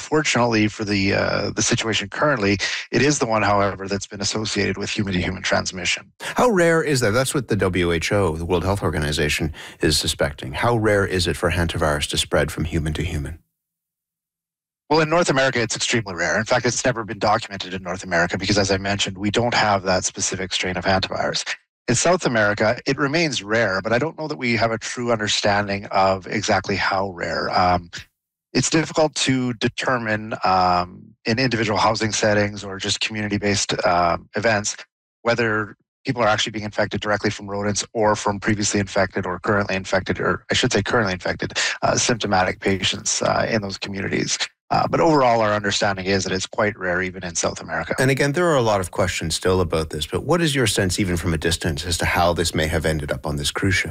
Unfortunately for the situation currently, it is the one, however, that's been associated with human-to-human transmission. How rare is that? That's what the WHO, the World Health Organization, is suspecting. How rare is it for hantavirus to spread from human to human? Well, in North America, it's extremely rare. In fact, it's never been documented in North America because, as I mentioned, we don't have that specific strain of hantavirus. In South America, it remains rare, but I don't know that we have a true understanding of exactly how rare. It's difficult to determine in individual housing settings or just community-based events whether people are actually being infected directly from rodents or from previously infected or currently infected, or I should say currently infected, symptomatic patients in those communities. But overall, our understanding is that it's quite rare even in South America. And again, there are a lot of questions still about this, but what is your sense, even from a distance, as to how this may have ended up on this cruise ship?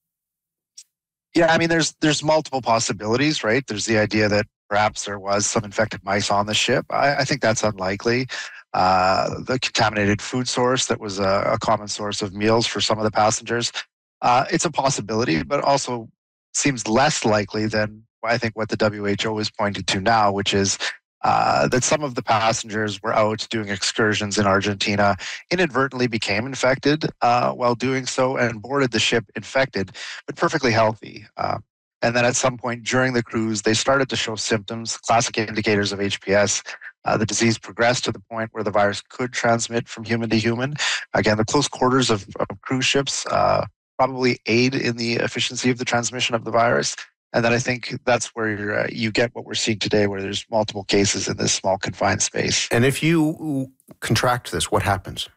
Yeah, I mean, there's multiple possibilities, right? There's the idea that perhaps there was some infected mice on the ship. I think that's unlikely. The contaminated food source that was a common source of meals for some of the passengers. It's a possibility, but also seems less likely than I think what the WHO is pointing to now, which is that some of the passengers were out doing excursions in Argentina, inadvertently became infected while doing so, and boarded the ship infected, but perfectly healthy. And then at some point during the cruise, they started to show symptoms, classic indicators of HPS. The disease progressed to the point where the virus could transmit from human to human. Again, the close quarters of cruise ships probably aid in the efficiency of the transmission of the virus. And then I think that's where you get what we're seeing today, where there's multiple cases in this small confined space. And if you contract this, what happens?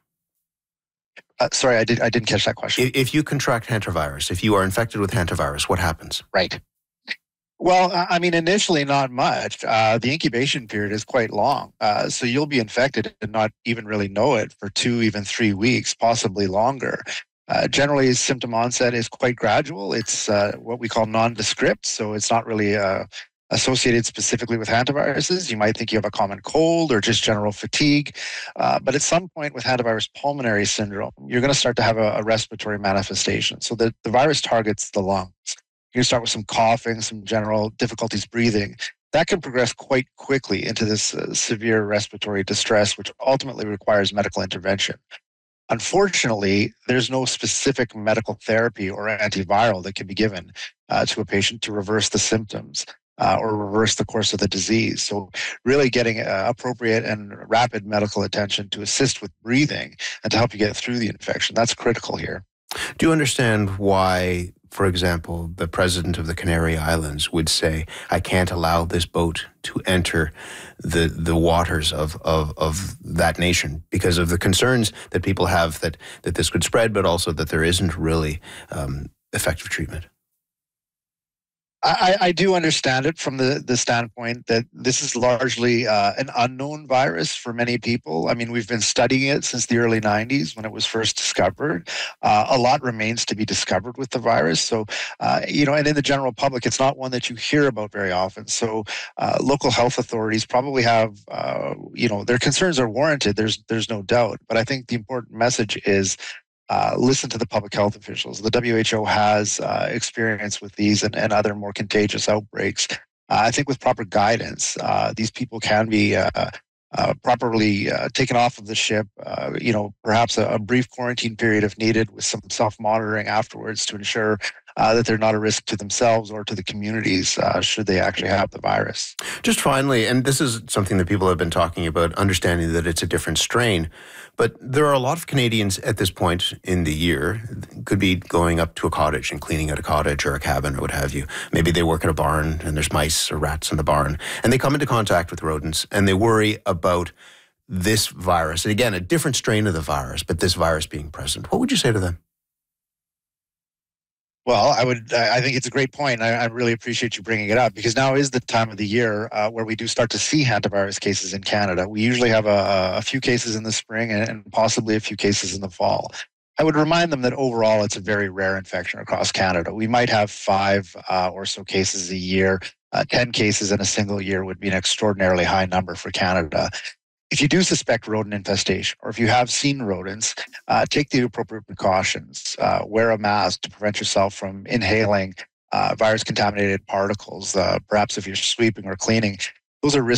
Sorry, I didn't catch that question. If you contract hantavirus, if you are infected with hantavirus, what happens? Right. Well, I mean, initially not much. The incubation period is quite long. So you'll be infected and not even really know it for 2, even 3 weeks, possibly longer. Generally, symptom onset is quite gradual. It's what we call nondescript, so it's not really associated specifically with hantaviruses. You might think you have a common cold or just general fatigue, but at some point with hantavirus pulmonary syndrome, you're going to start to have a respiratory manifestation. So the virus targets the lungs. You start with some coughing, some general difficulties breathing. That can progress quite quickly into this severe respiratory distress, which ultimately requires medical intervention. Unfortunately, there's no specific medical therapy or antiviral that can be given to a patient to reverse the symptoms or reverse the course of the disease. So really getting appropriate and rapid medical attention to assist with breathing and to help you get through the infection, that's critical here. Do you understand why, for example, the president of the Canary Islands would say, I can't allow this boat to enter the waters of that nation because of the concerns that people have that this could spread, but also that there isn't really effective treatment? I do understand it from the standpoint that this is largely an unknown virus for many people. I mean, we've been studying it since the early 90s when it was first discovered. A lot remains to be discovered with the virus. So, and in the general public, it's not one that you hear about very often. So local health authorities probably have, their concerns are warranted. There's no doubt. But I think the important message is listen to the public health officials. The WHO has experience with these and other more contagious outbreaks. I think with proper guidance, these people can be properly taken off of the ship, perhaps a brief quarantine period if needed with some self-monitoring afterwards to ensure that they're not a risk to themselves or to the communities should they actually have the virus. Just finally, and this is something that people have been talking about, understanding that it's a different strain, but there are a lot of Canadians at this point in the year, could be going up to a cottage and cleaning out a cottage or a cabin or what have you. Maybe they work at a barn and there's mice or rats in the barn, and they come into contact with rodents and they worry about this virus. And again, a different strain of the virus, but this virus being present. What would you say to them? Well, I think it's a great point. I really appreciate you bringing it up because now is the time of the year where we do start to see hantavirus cases in Canada. We usually have a few cases in the spring and possibly a few cases in the fall. I would remind them that overall it's a very rare infection across Canada. We might have 5 or so cases a year. 10 cases in a single year would be an extraordinarily high number for Canada. If you do suspect rodent infestation, or if you have seen rodents, take the appropriate precautions. Wear a mask to prevent yourself from inhaling virus-contaminated particles. Perhaps if you're sweeping or cleaning, those are risks